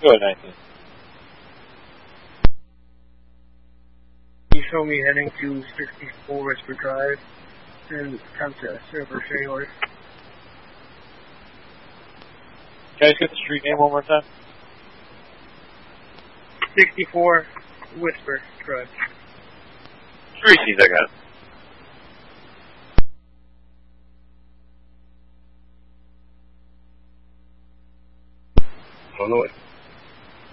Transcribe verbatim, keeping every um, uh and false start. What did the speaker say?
Go ahead, nineteen. You show me heading to sixty-four Whisper Drive and attempt to server failure. Can I just get the street name one more time? sixty-four Whisper Drive. Reese's, I got it. On the way.